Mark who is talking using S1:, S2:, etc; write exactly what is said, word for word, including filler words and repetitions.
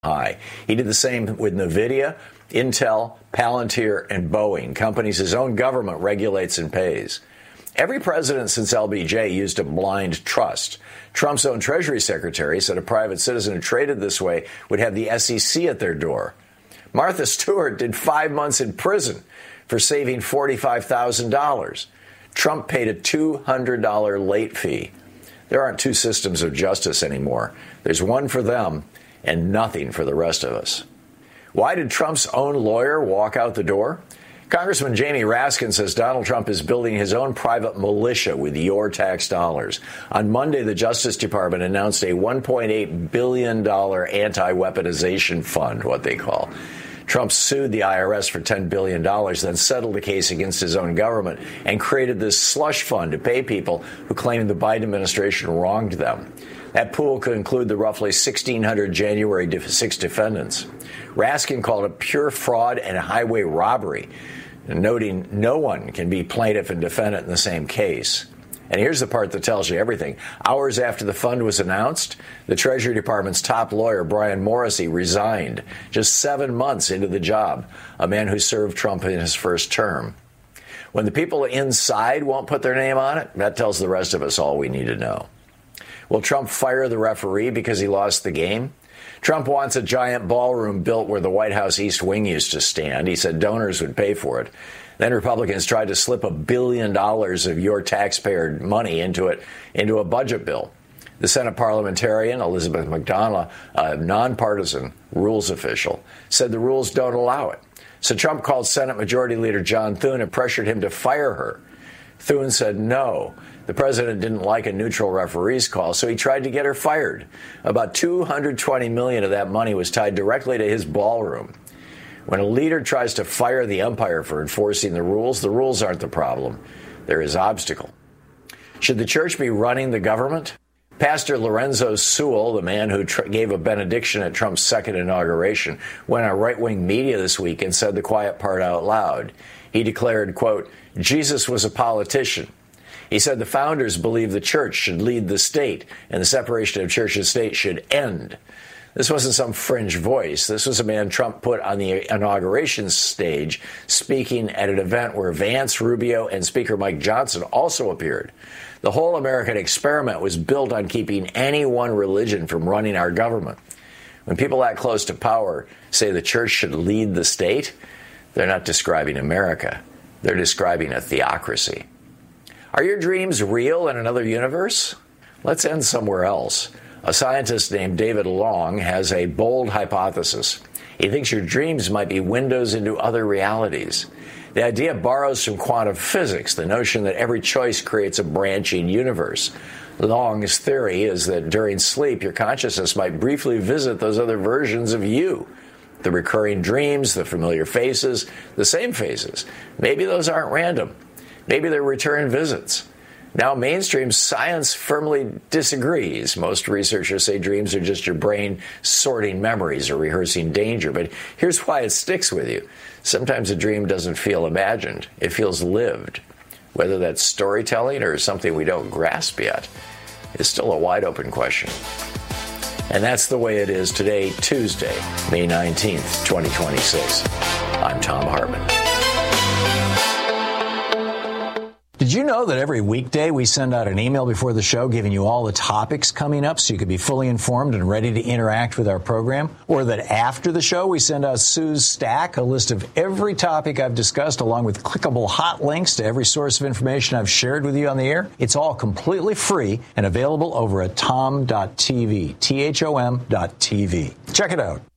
S1: high. He did the same with NVIDIA, Intel, Palantir, and Boeing, companies his own government regulates and pays. Every president since L B J used a blind trust. Trump's own Treasury Secretary said a private citizen who traded this way would have the S E C at their door. Martha Stewart did five months in prison for saving forty-five thousand dollars. Trump paid a two hundred dollars late fee. There aren't two systems of justice anymore. There's one for them and nothing for the rest of us. Why did Trump's own lawyer walk out the door? Congressman Jamie Raskin says Donald Trump is building his own private militia with your tax dollars. On Monday, the Justice Department announced a one point eight billion dollars anti-weaponization fund, what they call. Trump sued the I R S for ten billion dollars, then settled the case against his own government and created this slush fund to pay people who claimed the Biden administration wronged them. That pool could include the roughly sixteen hundred January sixth defendants. Raskin called it pure fraud and highway robbery, noting no one can be plaintiff and defendant in the same case. And here's the part that tells you everything. Hours after the fund was announced, the Treasury Department's top lawyer, Brian Morrissey, resigned just seven months into the job, a man who served Trump in his first term. When the people inside won't put their name on it, that tells the rest of us all we need to know. Will Trump fire the referee because he lost the game? Trump wants a giant ballroom built where the White House East Wing used to stand. He said donors would pay for it. Then Republicans tried to slip a billion dollars of your taxpayer money into it, into a budget bill. The Senate parliamentarian, Elizabeth McDonough, a nonpartisan rules official, said the rules don't allow it. So Trump called Senate Majority Leader John Thune and pressured him to fire her. Thune said no. The president didn't like a neutral referee's call, so he tried to get her fired. About two hundred twenty million dollars of that money was tied directly to his ballroom. When a leader tries to fire the umpire for enforcing the rules, the rules aren't the problem. They're his obstacle. Should the church be running the government? Pastor Lorenzo Sewell, the man who tr- gave a benediction at Trump's second inauguration, went on right-wing media this week and said the quiet part out loud. He declared, quote, Jesus was a politician. He said the founders believed the church should lead the state and the separation of church and state should end. This wasn't some fringe voice. This was a man Trump put on the inauguration stage speaking at an event where Vance, Rubio, and Speaker Mike Johnson also appeared. The whole American experiment was built on keeping any one religion from running our government. When people that close to power say the church should lead the state, they're not describing America. They're describing a theocracy. Are your dreams real in another universe? Let's end somewhere else. A scientist named David Long has a bold hypothesis. He thinks your dreams might be windows into other realities. The idea borrows from quantum physics, the notion that every choice creates a branching universe. Long's theory is that during sleep, your consciousness might briefly visit those other versions of you. The recurring dreams, the familiar faces, the same faces. Maybe those aren't random. Maybe they're return visits. Now, mainstream science firmly disagrees. Most researchers say dreams are just your brain sorting memories or rehearsing danger. But here's why it sticks with you. Sometimes a dream doesn't feel imagined. It feels lived. Whether that's storytelling or something we don't grasp yet is still a wide open question. And that's the way it is today, Tuesday, May nineteenth, twenty twenty-six. I'm Thom Hartmann. Did you know that every weekday we send out an email before the show giving you all the topics coming up so you can be fully informed and ready to interact with our program? Or that after the show we send out Sue's Stack, a list of every topic I've discussed along with clickable hot links to every source of information I've shared with you on the air? It's all completely free and available over at thom dot t v, T H O M dot T V. Check it out.